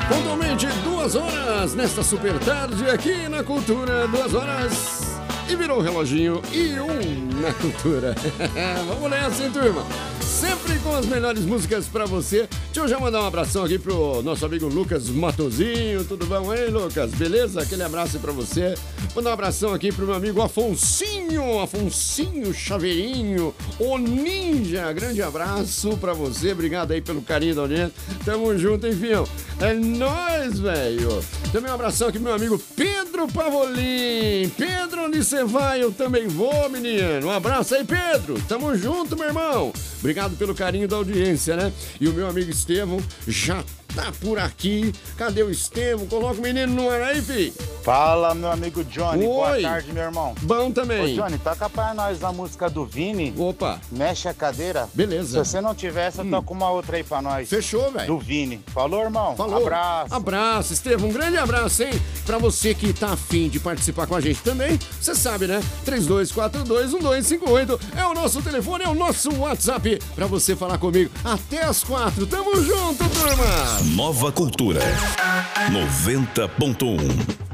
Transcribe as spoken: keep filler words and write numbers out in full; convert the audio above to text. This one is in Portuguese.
Pontualmente duas horas nesta super tarde aqui na Cultura, duas horas e virou o reloginho e um na Cultura. Vamos nessa, hein, turma? Sempre com as melhores músicas pra você. Deixa eu já mandar um abração aqui pro nosso amigo Lucas Matozinho. Tudo bom aí, Lucas? Beleza? Aquele abraço pra você. Mandar um abração aqui pro meu amigo Afonsinho, Afonsinho Chaveirinho, o Ninja. Grande abraço pra você. Obrigado aí pelo carinho da audiência. Tamo junto, enfim. É nóis, velho. Também um abração aqui pro meu amigo Pedro Pavolim. Pedro, onde você vai? Eu também vou, menino. Um abraço aí, Pedro. Tamo junto, meu irmão. Obrigado pelo carinho da audiência, né? E o meu amigo Estevão já tá por aqui. Cadê o Estevão? Coloca o menino no ar aí, fi. Fala, meu amigo Johnny. Oi. Boa tarde, meu irmão. Bom também. Ô, Johnny, toca pra nós a música do Vini. Opa. Mexe a cadeira. Beleza. Se você não tivesse, eu hum. toco uma outra aí pra nós. Fechou, velho. Do Vini. Falou, irmão? Falou. Abraço. Abraço, Estevão. Um grande abraço, hein? Pra você que tá afim de participar com a gente também, você sabe, né? três dois quatro dois, um dois cinco oito é o nosso telefone, é o nosso WhatsApp pra você falar comigo até as quatro. Tamo junto, turma! Nova Cultura noventa ponto um.